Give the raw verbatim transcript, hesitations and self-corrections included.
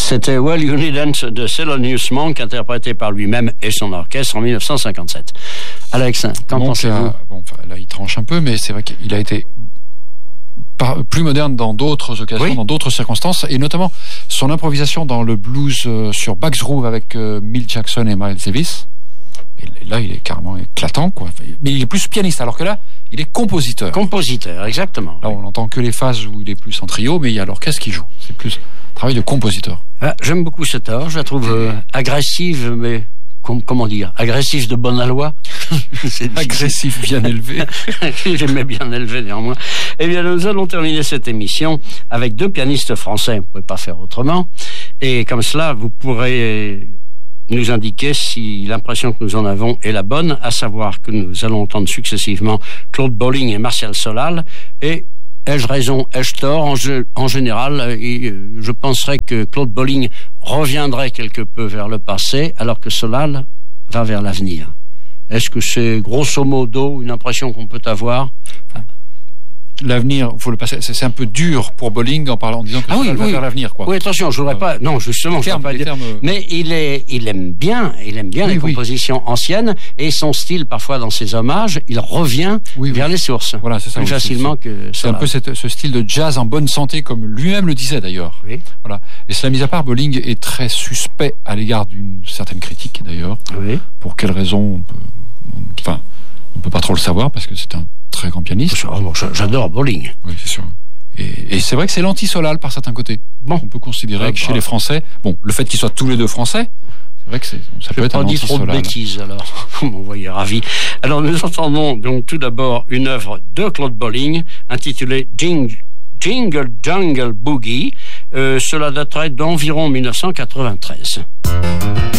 C'était Well You Needn't de Thelonious Monk, interprété par lui-même et son orchestre en dix-neuf cent cinquante-sept. Alex, qu'en Monk pensez-vous? a, bon, là, il tranche un peu, mais c'est vrai qu'il a été par, plus moderne dans d'autres occasions, oui. dans d'autres circonstances, et notamment son improvisation dans le blues euh, sur Bax Groove avec euh, Milt Jackson et Miles Davis. Et là, il est carrément éclatant, quoi. Mais il est plus pianiste, alors que là, il est compositeur. Compositeur, exactement. Là, on n'entend que les phases où il est plus en trio, mais il y a l'orchestre qui joue. C'est plus travail de compositeur. Ah, j'aime beaucoup cette heure. Je la trouve euh, agressive, mais com- comment dire, agressive de bonne aloi. C'est agressif, bien élevé. J'aimais bien élevé néanmoins. Eh bien, nous allons terminer cette émission avec deux pianistes français. Vous ne pouvez pas faire autrement. Et comme cela, vous pourrez nous indiquer si l'impression que nous en avons est la bonne, à savoir que nous allons entendre successivement Claude Bolling et Martial Solal. Et ai-je raison, ai-je tort? En, jeu, en général, je penserais que Claude Bolling reviendrait quelque peu vers le passé, alors que Solal va vers l'avenir. Est-ce que c'est grosso modo une impression qu'on peut avoir? Enfin, l'avenir, faut le passer. C'est un peu dur pour Bolling en parlant, en disant que ah oui, va oui. vers l'avenir, quoi. Oui, attention, je voudrais euh, pas. Non, justement, je ne voudrais pas dire. Termes... Mais il est, il aime bien, il aime bien oui, les oui. compositions anciennes et son style, parfois dans ses hommages, il revient oui, vers oui. les sources. Voilà, c'est ça. Plus oui, facilement c'est, que. C'est un peu cette, ce style de jazz en bonne santé, comme lui-même le disait d'ailleurs. Oui. Voilà. Et cela mis à part, Bolling est très suspect à l'égard d'une certaine critique d'ailleurs. Oui. Pour quelles raisons on peut, on, enfin, on peut pas trop le savoir parce que c'est un très grand pianiste. Oh, bon, j'adore Bolling. Oui, c'est sûr. Et, et c'est vrai que c'est l'anti-Solal par certains côtés. Bon, on peut considérer ah, que chez bah. les Français, bon, le fait qu'ils soient tous les deux Français, c'est vrai que c'est, ça peut Je être un anti-Solal. Je pas dit trop de bêtises, alors. Vous m'envoyez ravi. Alors, nous entendons donc tout d'abord une œuvre de Claude Bolling intitulée Jingle, Jingle Jungle Boogie. Euh, cela daterait d'environ dix-neuf cent quatre-vingt-treize.